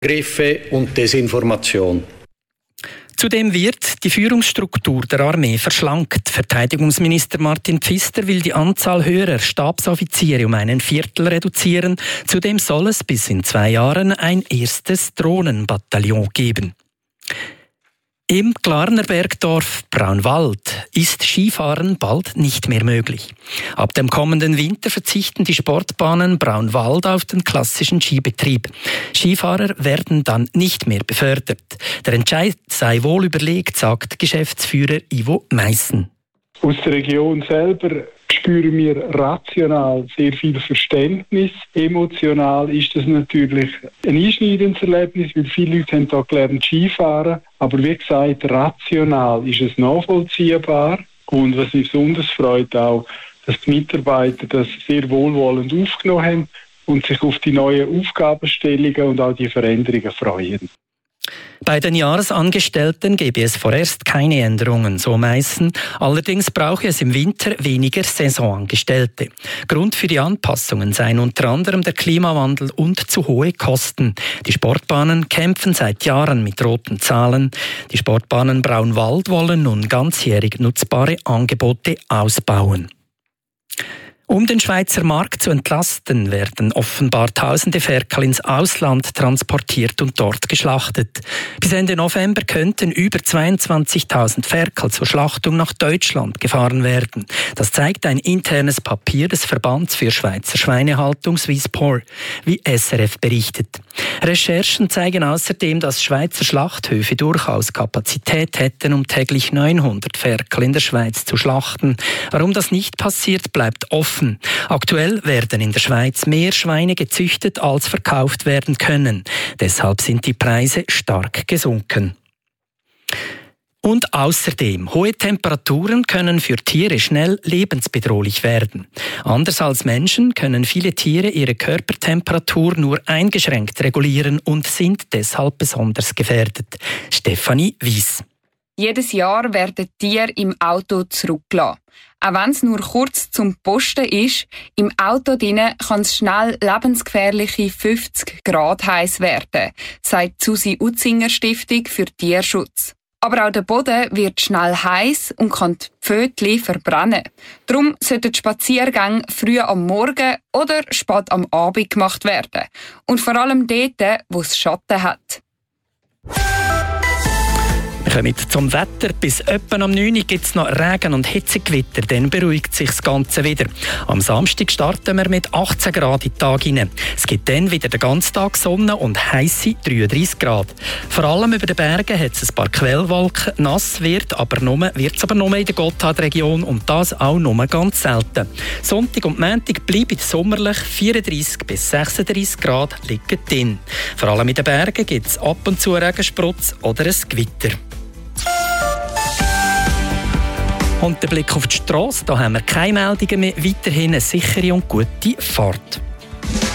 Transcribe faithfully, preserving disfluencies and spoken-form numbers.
Griffe und Desinformation. Zudem wird die Führungsstruktur der Armee verschlankt. Verteidigungsminister Martin Pfister will die Anzahl höherer Stabsoffiziere um einen Viertel reduzieren. Zudem soll es bis in zwei Jahren ein erstes Drohnenbataillon geben. Im Glarner Bergdorf Braunwald ist Skifahren bald nicht mehr möglich. Ab dem kommenden Winter verzichten die Sportbahnen Braunwald auf den klassischen Skibetrieb. Skifahrer werden dann nicht mehr befördert. Der Entscheid sei wohl überlegt, sagt Geschäftsführer Ivo Meissen. Aus der Region selber spüren wir rational sehr viel Verständnis. Emotional ist das natürlich ein einschneidendes Erlebnis, weil viele Leute haben hier gelernt Skifahren. Aber wie gesagt, rational ist es nachvollziehbar. Und was mich besonders freut auch, dass die Mitarbeiter das sehr wohlwollend aufgenommen haben und sich auf die neuen Aufgabenstellungen und auch die Veränderungen freuen. Bei den Jahresangestellten gebe es vorerst keine Änderungen, so Meissen. Allerdings brauche es im Winter weniger Saisonangestellte. Grund für die Anpassungen seien unter anderem der Klimawandel und zu hohe Kosten. Die Sportbahnen kämpfen seit Jahren mit roten Zahlen. Die Sportbahnen Braunwald wollen nun ganzjährig nutzbare Angebote ausbauen. Um den Schweizer Markt zu entlasten, werden offenbar tausende Ferkel ins Ausland transportiert und dort geschlachtet. Bis Ende November könnten über zweiundzwanzigtausend Ferkel zur Schlachtung nach Deutschland gefahren werden. Das zeigt ein internes Papier des Verbands für Schweizer Schweinehaltung Swisspor, wie S R F berichtet. Recherchen zeigen außerdem, dass Schweizer Schlachthöfe durchaus Kapazität hätten, um täglich neunhundert Ferkel in der Schweiz zu schlachten. Warum das nicht passiert, bleibt offen. Aktuell werden in der Schweiz mehr Schweine gezüchtet, als verkauft werden können. Deshalb sind die Preise stark gesunken. Und außerdem, hohe Temperaturen können für Tiere schnell lebensbedrohlich werden. Anders als Menschen können viele Tiere ihre Körpertemperatur nur eingeschränkt regulieren und sind deshalb besonders gefährdet. Stefanie Wies. Jedes Jahr werden Tiere im Auto zurückgelassen. Auch wenn es nur kurz zum Posten ist, im Auto drinnen kann es schnell lebensgefährliche fünfzig Grad heiß werden, sagt Susi Utzinger Stiftung für Tierschutz. Aber auch der Boden wird schnell heiß und kann die Pfötchen verbrennen. Darum sollten Spaziergänge früh am Morgen oder spät am Abend gemacht werden. Und vor allem dort, wo es Schatten hat. Wir kommen zum Wetter. Bis etwa am neun Uhr gibt es noch Regen- und Hitzegewitter, dann beruhigt sich das Ganze wieder. Am Samstag starten wir mit achtzehn Grad in den Tag hinein. Es gibt dann wieder den ganzen Tag Sonne und heisse dreiunddreissig Grad. Vor allem über den Bergen hat es ein paar Quellwolken. Nass wird aber nur, wird es aber nur in der Gotthardregion und das auch nur ganz selten. Sonntag und Montag bleiben sommerlich, vierunddreissig bis sechsunddreissig Grad liegen drin. Vor allem in den Bergen gibt es ab und zu Regensprutz oder ein Gewitter. Und der Blick auf die Strasse, da haben wir keine Meldungen mehr. Weiterhin eine sichere und gute Fahrt.